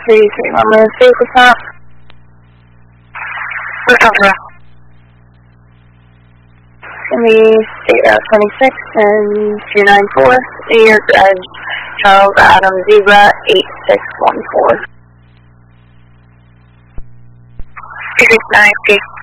33 Romeo, vehicle stop. What's up, bro? Gonna be State Route 26 and 294, New York Edge, Charles Adam Zebra 8614. 269,